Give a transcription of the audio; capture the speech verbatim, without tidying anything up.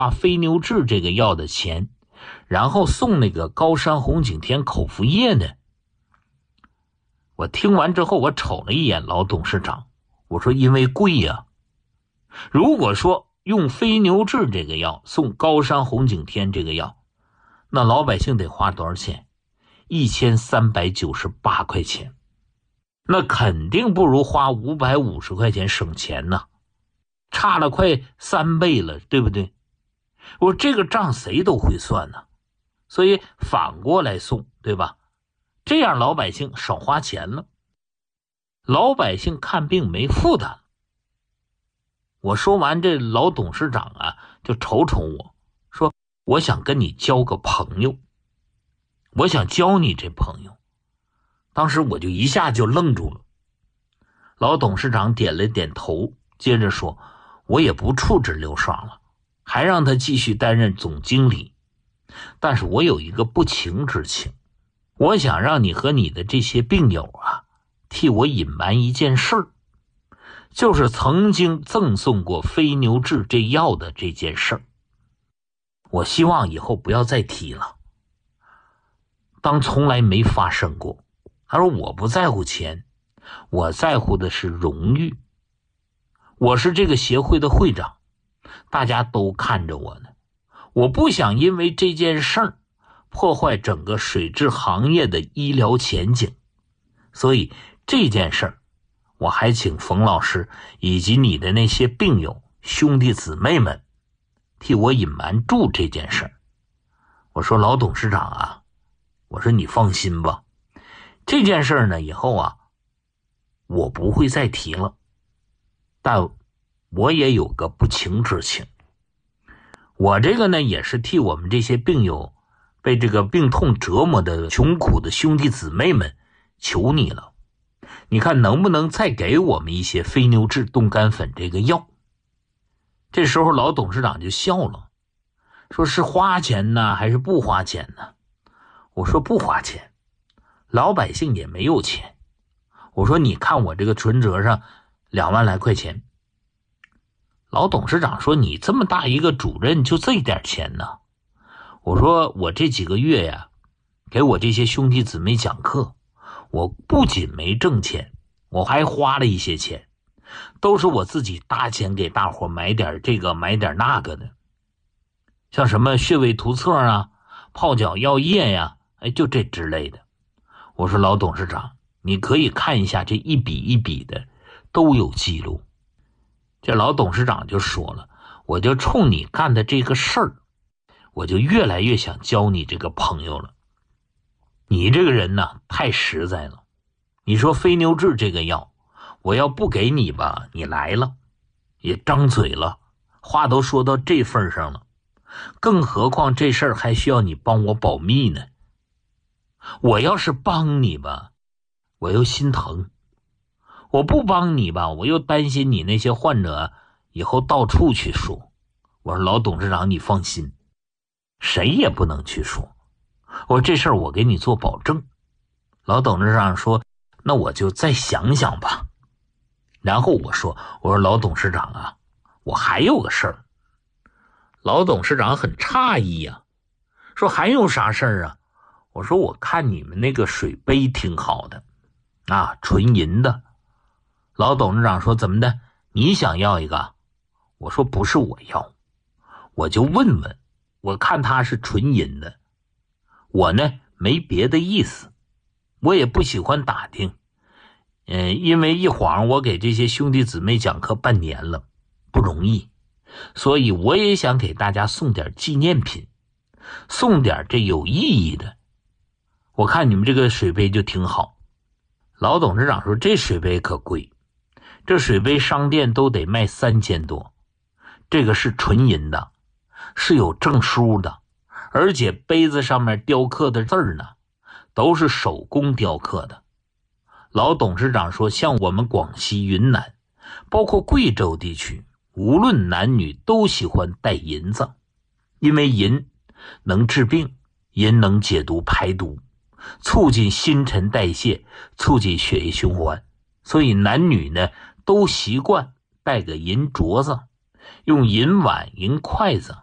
花飞牛治这个药的钱，然后送那个高山红景天口服液呢？我听完之后，我瞅了一眼老董事长，我说因为贵呀、啊。如果说用飞牛治这个药送高山红景天这个药，那老百姓得花多少钱？一千三百九十八块钱。那肯定不如花五百五十块钱省钱呢，差了快三倍了，对不对？我这个账谁都会算呢，所以反过来送，对吧？这样老百姓少花钱了，老百姓看病没负担。我说完，这老董事长啊就瞅瞅我说，我想跟你交个朋友，我想交你这朋友。当时我就一下就愣住了。老董事长点了点头，接着说，我也不处置刘爽了，还让他继续担任总经理。但是我有一个不情之请，我想让你和你的这些病友啊，替我隐瞒一件事儿，就是曾经赠送过飞牛治这药的这件事儿。我希望以后不要再提了，当从来没发生过。他说我不在乎钱，我在乎的是荣誉。我是这个协会的会长，大家都看着我呢，我不想因为这件事儿破坏整个水质行业的医疗前景。所以这件事儿，我还请冯老师以及你的那些病友兄弟姊妹们替我隐瞒住这件事儿。我说老董事长啊，我说你放心吧，这件事呢，以后啊，我不会再提了。但我也有个不情之请，我这个呢，也是替我们这些病友被这个病痛折磨的穷苦的兄弟姊妹们求你了，你看能不能再给我们一些飞牛治冻干粉这个药？这时候老董事长就笑了，说是花钱呢还是不花钱呢？我说不花钱，老百姓也没有钱。我说你看我这个存折上两万来块钱。老董事长说你这么大一个主任就这点钱呢？我说我这几个月呀，给我这些兄弟姊妹讲课，我不仅没挣钱，我还花了一些钱，都是我自己搭钱给大伙买点这个买点那个的，像什么穴位图册啊、泡脚药液呀，哎，就这之类的。我说老董事长，你可以看一下这一笔一笔的都有记录。这老董事长就说了，我就冲你干的这个事儿，我就越来越想交你这个朋友了。你这个人呢，太实在了。你说飞牛治这个药，我要不给你吧，你来了，也张嘴了，话都说到这份上了，更何况这事儿还需要你帮我保密呢。我要是帮你吧，我又心疼；我不帮你吧，我又担心你那些患者以后到处去说。我说老董事长，你放心，谁也不能去说。我说这事儿我给你做保证。老董事长说，那我就再想想吧。然后我说，我说老董事长啊，我还有个事儿。老董事长很诧异呀、啊，说还有啥事儿啊？我说我看你们那个水杯挺好的啊，纯银的。老董事长说怎么的，你想要一个？我说不是我要，我就问问，我看它是纯银的，我呢没别的意思，我也不喜欢打听。嗯，因为一晃我给这些兄弟姊妹讲课半年了，不容易，所以我也想给大家送点纪念品，送点这有意义的。我看你们这个水杯就挺好。老董事长说这水杯可贵，这水杯商店都得卖三千多，这个是纯银的，是有证书的，而且杯子上面雕刻的字儿呢，都是手工雕刻的。老董事长说，像我们广西、云南，包括贵州地区，无论男女都喜欢戴银子，因为银能治病，银能解毒排毒，促进新陈代谢，促进血液循环，所以男女呢都习惯带个银镯子，用银碗、银筷子